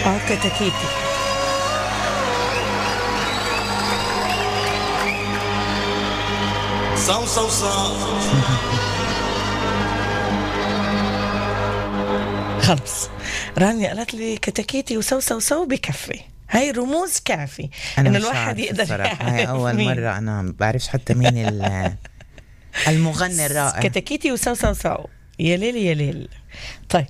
كتاكيتي. صو صو صو. خلص رانيا قالت لي كتاكيتي وسو سو سو بكفي. هاي رموز كافي إنه الواحد يقدر يعرف. هاي أول مرة أنا بعرفش حتى مين المغني الرائع. كتاكيتي وسو سو سو. يا ليل يا ليل. طيب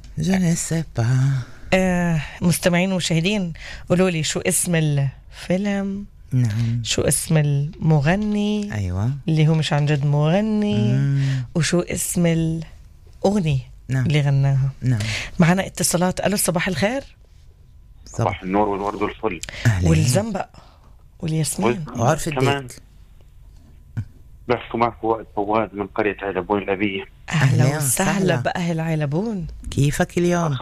مستمعين ومشاهدين قولوا لي شو اسم الفيلم. نعم. شو اسم المغني. أيوة. اللي هو مش عن جد مغني. وشو اسم الأغنية. نعم. اللي غناها. نعم. معنا اتصالات. ألو صباح الخير. صباح النور والورد والفل والزنبق والياسمين وعرف كمان. الديك. بحكوا معك فؤاد من قرية علبون الأبية. أهلا وسهلا بأهل علبون. كيفك اليوم؟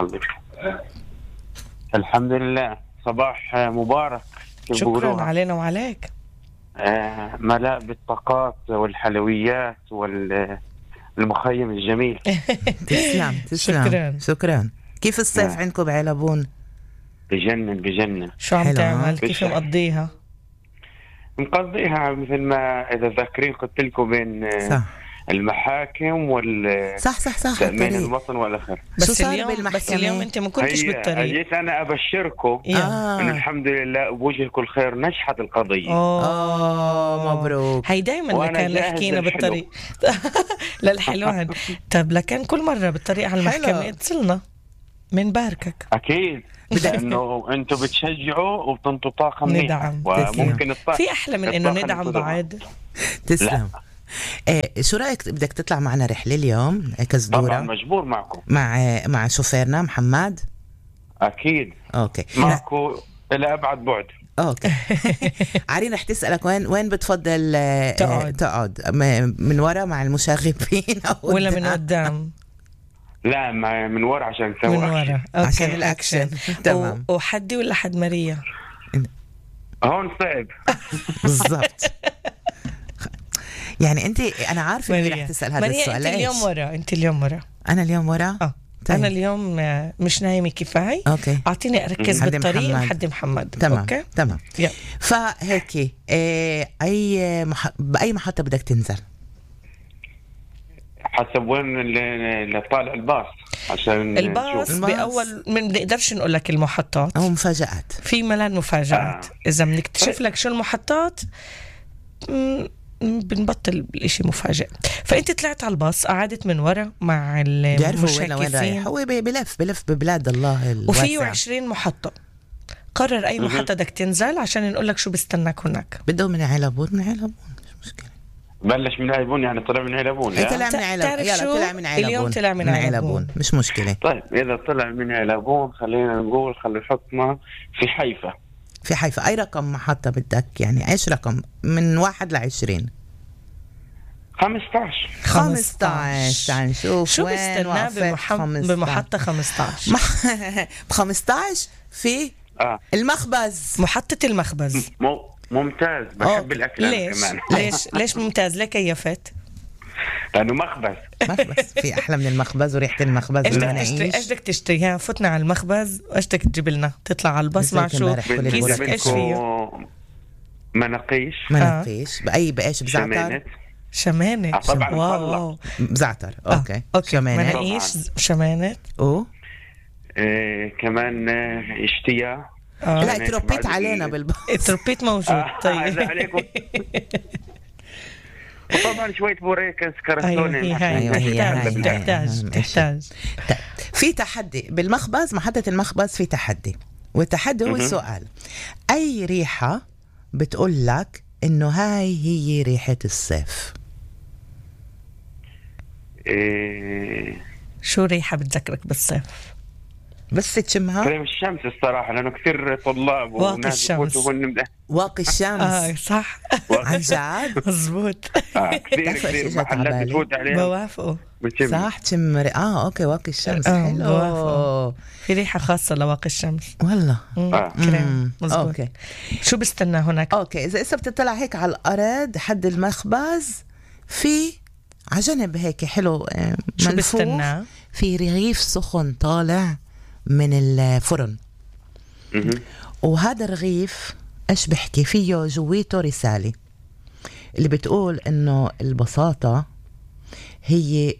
الحمد لله. صباح مبارك. شكرا علينا وعليك. ملأ بالطاقات والحلويات والمخيم الجميل. تسلم. شكرا. كيف الصيف عندكم بعلبون؟ بجنن. شو عم تعمل؟ كيف مقضيها؟ مقضيها مثل ما إذا ذاكرين قلت لكم بين المحاكم صح تأمين الوطن والآخر. بس اليوم أنت ما كنتش بالطريق. جيت أنا أبشركم إن الحمد لله بوجه كل خير نجحت القضية. مبروك. هي دايما لكان نحكينا بالطريق. للحلوان. طب لكن كل مرة بالطريق على المحكمة تصلنا من باركك. أكيد. لأنه أنتوا بتشجعوا وبتنطوا طاقة ندعم. وممكن الطاقة في أحلى من إنه ندعم بعض. تسلم. شو رأيك بدك تطلع معنا رحلة اليوم كزدورة؟ طبعا مجبور معكم. مع شوفيرنا محمد. أكيد. أوكي. معكم إلى أبعد بعد. أوكي. عارين رح تسألك وين بتفضل تقعد من ورا مع المشاغبين ولا من قدام؟ لا من ورا عشان نسوي من ورا. عشان الأكشن. تمام. وحدي ولا حد ماريا؟ هون صعب. بالضبط. يعني أنا عارفة إني رح تسأل هذا السؤال. أنت اليوم ورا. أنا اليوم ورا. طيب. أنا اليوم مش نايمة كفاية. أوكي. أعطيني أركز بالطريق حد محمد. تمام. أوكي. تمام. فهيك بأي محطة بدك تنزل؟ حسب وين اللي طالع الباص عشان الباص بأول ما بنقدرش نقول لك المحطات أو مفاجآت. في ملان مفاجآت. إذا بنكتشف لك شو المحطات بنبطل الاشي مفاجئ. فأنت طلعت على الباص قعدت من ورا مع المشاكسين. هو بلف ببلاد الله الواسع. وفيه 20 محطة. قرر أي محطة بدك تنزل عشان نقول لك شو بستناك هناك. بدهم من علبون مش مشكلة. بلش من علبون يعني طلع من علبون. طلع من علبون. طلع من علبون. اليوم طلع من علبون. مش مشكلة. طيب إذا طلع من علبون خلينا نقول حطنا في حيفا. في حيفا. أي رقم محطة بدك يعني إيش رقم من 1 ل20؟ 15. تعال نشوف شو بستناه بمحطة 15. ب15 في المخبز. محطة المخبز. ممتاز. بحب الأكل كمان. ليش ممتاز؟ ليه كيفت؟ لأنه مخبز. في أحلى من المخبز وريحة المخبز. إيش بدك تشتري؟ فتنا على المخبز وإيش بدك تجيب لنا؟ تطلع على البص مع شو كيس إيش فيه؟ مناقيش. بأيش بزعتر؟ شمانة. طبعا. واو. بزعتر. أوكي. مناقيش شمانة. كمان اشتياق. لا تروبيت علينا تروبيت موجود. طيب. وطبعا شوية بوريكس كارتونين. تحتاج. في تحدي بالمخبز. محطة المخبز في تحدي. والتحدي هو السؤال: أي ريحة بتقول لك إنه هاي هي ريحة الصيف؟ شو ريحة بتذكرك بالصيف؟ بس تشمها؟ كريم الشمس الصراحة لأنه كثير طلاب واقي الشمس. واقي الشمس. صح. عن جد مزبوط. كثير محلات بتفوت عليها. بوافقه. صح تشمر. أوكي واقي الشمس. حلو. في ريحة خاصة لواقي الشمس والله. كريم. مزبوط. أوكي. شو بستنى هناك؟ أوكي. إذا بتطلع هيك على الأرض حد المخبز في عجنب هيك حلو منفوخ. في رغيف سخن طالع من الفرن. وهذا الرغيف ايش بحكي فيه؟ جويته رسالة اللي بتقول انه البساطة هي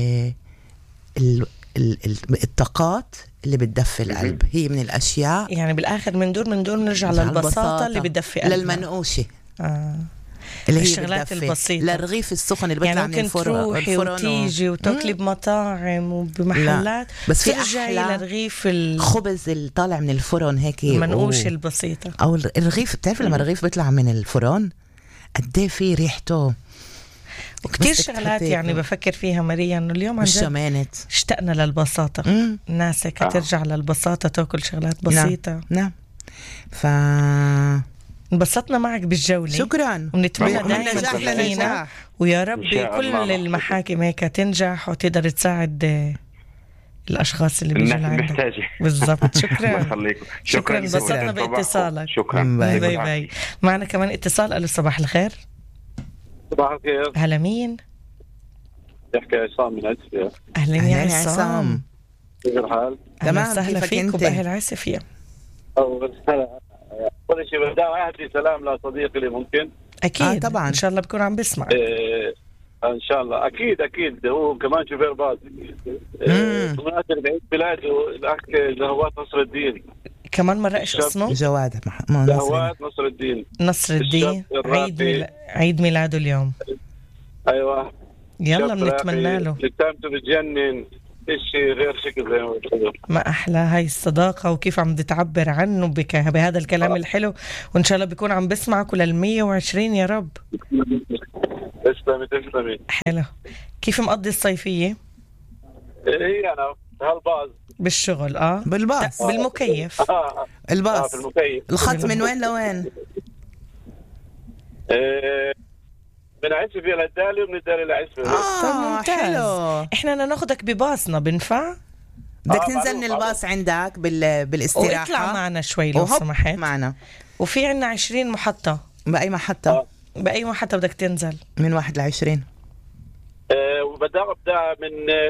الطاقات اللي بتدفي القلب. هي من الاشياء يعني بالاخر من دور نرجع للبساطة اللي بتدفي قلبنا، للمنقوشة اللي هي الشغلات البسيطة، للرغيف السخن اللي بيطلع يعني من الفرن. ممكن تروحي وتيجي وتاكلي بمطاعم وبمحلات، بس في ترجعي للرغيف الخبز اللي طالع من الفرن هيك المنقوش البسيطة، او الرغيف. بتعرف لما الرغيف بيطلع من الفرن قد ايه في ريحته. وكتير شغلات يعني بفكر فيها ماريا انه اليوم عن جد اشتقنا للبساطة. الناس ترجع للبساطة، تاكل شغلات بسيطة. نعم. انبسطنا معك بالجولة، شكرا، ونتمنى دائما تحكينا، ويا رب كل المحاكم هيك تنجح وتقدر تساعد الاشخاص اللي بيجوا لعندك. بالضبط. شكرا انبسطنا باتصالك. شكرا. باي باي. معنا كمان اتصال. الو صباح الخير. صباح الخير. هلا مين؟ يحكي عصام من عسفية. اهلا يا عصام. كيف الحال؟ تمام. سهلا فيك وبأهل عسفية. أول شيء بدأ أهدي سلام لصديقي اللي ممكن. أكيد. طبعا إن شاء الله بكون عم بسمع. إن شاء الله أكيد هو كمان شوفير باص. مناسبة عيد ميلاده الأخ زهوات نصر الدين. كمان مرة إيش اسمه؟ زهوات نصر الدين. عيد ميلاده اليوم. أيوة. يلا بنتمنى له. لتامته بتجنن، شيء غير شكل زي ما بتقول. ما أحلى هاي الصداقة، وكيف عم تتعبر عنه بهذا الكلام الحلو، وإن شاء الله بيكون عم بسمعك لل120 يا رب. تسلمي. حلو. كيف مقضي الصيفية؟ هي أنا هالباص بالشغل. بالباص بالمكيف. الباص في المكيف. الخط من وين لوين؟ من عسفية للدالي ومن الدالي لعسفية. حلو. احنا ناخدك بباصنا بنفع؟ بدك تنزل من الباص عندك بالاستراحة واطلع معنا شوي لو سمحت. معنا. وفي عنا 20 محطة. بأي محطة؟ بأي محطة بدك تنزل؟ من 1 ل20. وبدأ من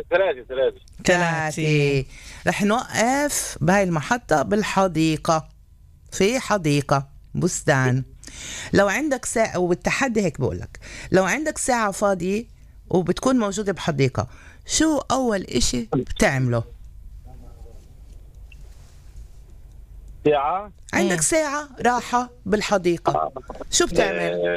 3. رح نوقف بهاي المحطة بالحديقة، في حديقة بستان. لو عندك ساعة، والتحدي هيك بقولك، لو عندك ساعة فاضية وبتكون موجودة بحديقة، شو أول إشي بتعمله؟ ساعة؟ عندك ساعة راحة بالحديقة، شو بتعمل؟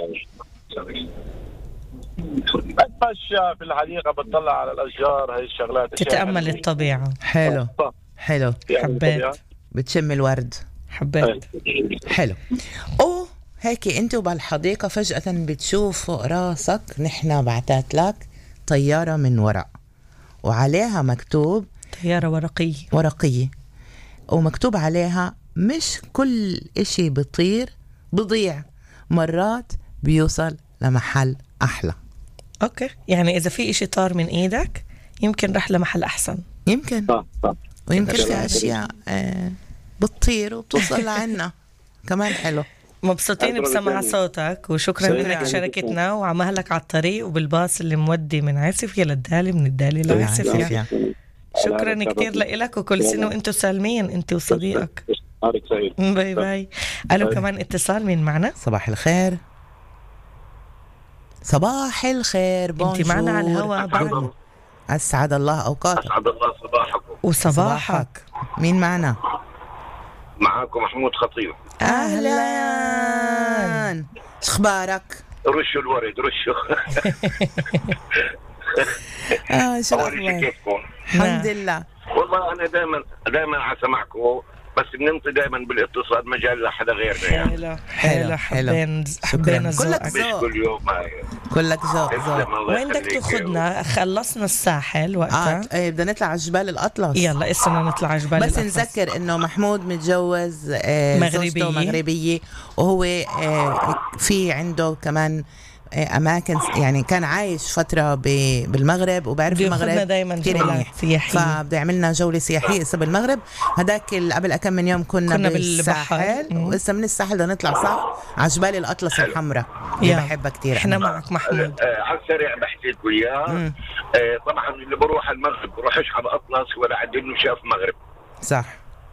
بتمشى في الحديقة، بتطلع على الأشجار، هاي الشغلات، تتأمل الطبيعة. حلو. حبيت. بتشم الورد. حبيت. حلو. هيك انت وبالحديقة فجأة بتشوف فوق راسك، نحن بعتات لك طيارة من ورق وعليها مكتوب، طيارة ورقية ومكتوب عليها مش كل اشي بضيع، مرات بيوصل لمحل أحلى. أوكي، يعني إذا في اشي طار من إيدك يمكن رح لمحل أحسن. يمكن. ويمكن في أشياء بتطير وبتوصل لعنا كمان. حلو. مبسوطين بسمع صوتك، وشكرا لك شاركتنا، وعمهلك على الطريق وبالباص اللي مودي من عسفية للدالي، من الدالي لعسفية. شكرا كتير لك، وكل سنة وانتو سالمين انت وصديقك. باي باي. ألو كمان اتصال، مين معنا؟ صباح الخير. بونجور. انت معنا على الهواء. أسعد الله أوقاتك. أسعد الله صباحكم. وصباحك. مين معنا؟ معاكم محمود خطيب. أهلا. شخبارك؟ رشوا الورد رشوا. شو الأخبار؟ الحمد لله. والله أنا دائما عسمعكم، بس بننطي دائما بالاتصال مجال لحدا غيرنا يعني. حلو. حبينا كلك ذوق. كل يوم كلك ذوق. وين بدك تاخذنا؟ خلصنا الساحل وقتها. بدنا نطلع على جبال الأطلس. يلا اسمنا نطلع على جبال بس الأطلس. نذكر إنه محمود متجوز مغربية، وهو في عنده كمان أماكن، يعني كان عايش فترة بالمغرب، وبعرف المغرب كتير منيح، فبده يعملنا جولة سياحية إسا بالمغرب. هداك قبل كم من يوم كنا بالساحل، وإسا من الساحل بدنا نطلع صح على جبال الأطلس الحمراء اللي بحبها كتير. إحنا معك محمود. على السريع بحكي لكم إياه. طبعا اللي بروح المغرب بروحش على الأطلس ولا عندي إنه شاف مغرب. صح. في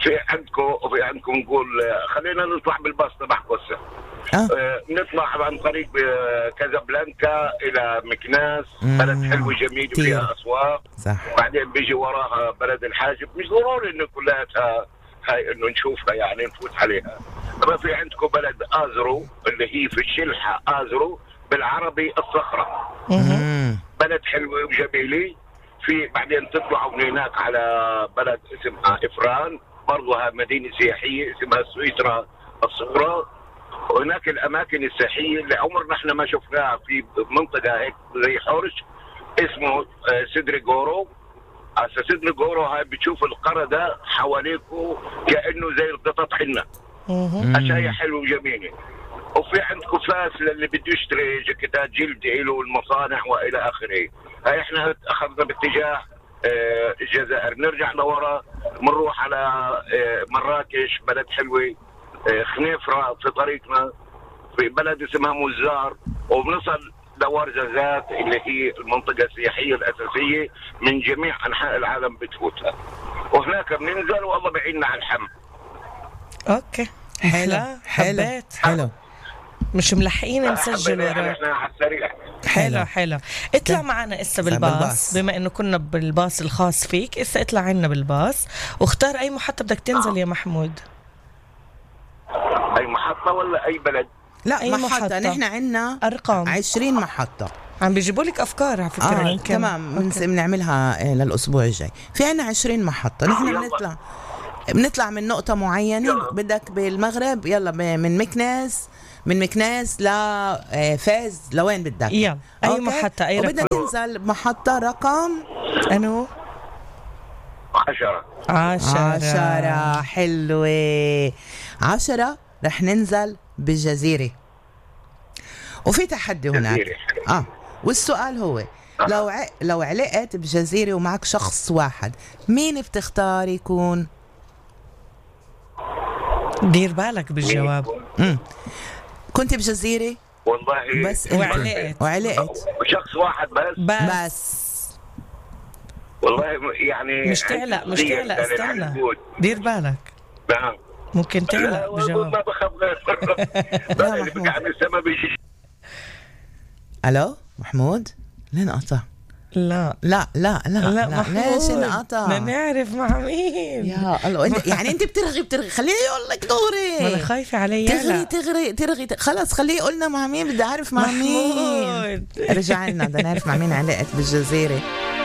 في عندكم نقول خلينا نطلع بالباص تبعكم هسه. نطلع عن طريق كازابلانكا الى مكناس، بلد حلو جميل وفيها اسواق. بعدين بيجي وراها بلد الحاجب. مش ضروري انه كلها هاي انه نشوفها يعني نفوت عليها. اما في عندكم بلد ازرو اللي هي في الشلحه، ازرو بالعربي الصخره. بلد حلوه وجميله. في بعدين تطلعوا من هناك على بلد اسمها افران، برضها مدينه سياحيه اسمها سويسرا الصغرى. وهناك الاماكن السياحيه اللي عمرنا احنا ما شفناها في منطقه هيك زي حورش، اسمه سيدريغورو. هسه سيدريغورو هاي بتشوف القردة حواليكوا كانه زي القطط حنه. اشياء حلوه وجميله. وفي عندكم فاس للي بده يشتري جاكيتات جلد له المصانع والى اخره. هاي احنا اخذنا باتجاه الجزائر، نرجع لورا بنروح على مراكش، بلد حلوه. خنيفره في طريقنا، في بلد اسمها مزار، وبنصل لورزازات اللي هي المنطقه السياحيه الاساسيه من جميع انحاء العالم بتفوتها. وهناك بننزل والله بعيننا على الحم. اوكي حبيت حلو. مش ملحقين نسجل وراك. احنا على السريع. حلو. اطلع معنا اسا بالباص، بما انه كنا بالباص الخاص فيك، اسا اطلع عنا بالباص واختار اي محطة بدك تنزل يا محمود. اي محطة ولا اي بلد؟ لا أي محطة. نحن عنا ارقام 20 محطة عم بيجيبوا لك افكار على فكرة. تمام، بنعملها للاسبوع الجاي. في عنا 20 محطة. نحن بنطلع من نقطة معينة. بدك بالمغرب يلا من مكناس لفاز، لوين بدك؟ يلا اي محطة اي رقم. وبدنا ننزل بمحطة رقم انو 10. حلوة 10. رح ننزل بالجزيرة. وفي تحدي هناك. والسؤال هو لو علقت بجزيرة ومعك شخص واحد، مين بتختار يكون؟ دير بالك بالجواب. كنت بجزيرة والله بس وعلقت شخص واحد بس والله يعني مش تعلق استنى، دير بالك. نعم ممكن تعلق بجواب. ما بخاف غير. الو محمود، لين قطع؟ لا ليش انقطع؟ بدنا نعرف مع مين. يا الله يعني انت بترغي خليني اقول لك دوري. انا خايفه علي. ترغي خلص خليه يقولنا مع مين. بدي اعرف مع مين. رجع لنا بدنا نعرف مع مين علقت بالجزيره.